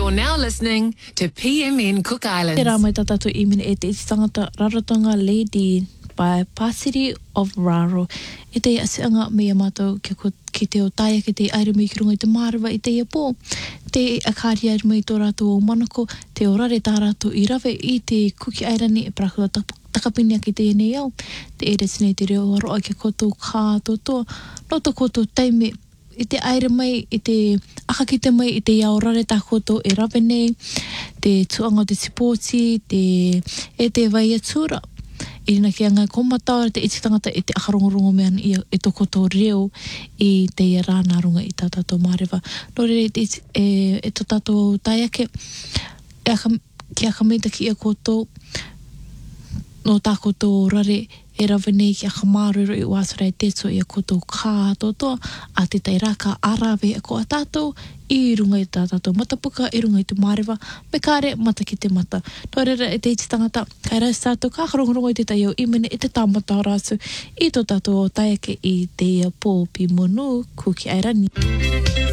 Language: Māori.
You're now listening to PMN Cook Islands. Te rā mai tātou I mene e te iti tangata Rarotonga Lady by Pasiri of Raro. E te asianga mea mātou ki te o taia ki te airumei ki runga I te mārewa I te ia pō. Te akari airumei tō rātou o manako, te o rare tā rātou I rawe I te kuki airani e prakua takapini ki te enei au. Te ere sinei te reo aroa ki kotou kā tōtoa. No tō kotou teime I te aere mai, I te akakite mai, I te iao rare tā koto e rawe nei, te tuanga o te sipoti, e te vai atura. I rina ki anga komata, te iti tangata e te akarongorongo mea e tō koto reo I te ia rāna runga I tā tātou mārewa. Nō re e tō tātou taiake, ki akamita ki ia koto, no tā koto rare, e rawe nei ki a kamarero I wāsara e teto I a kotou kā totoa, a te tairaka arawe a ko a tātou, I runga I tā tātou matapuka, I runga I te mārewa, me kāre mata ki te mata. Tō reira e te iti tangata, kai rais tātou kā karongorongo I te tai au I mene I te tāmata rāsu, I tō tātou o taiake I te ia pō pi monu, kuki airani.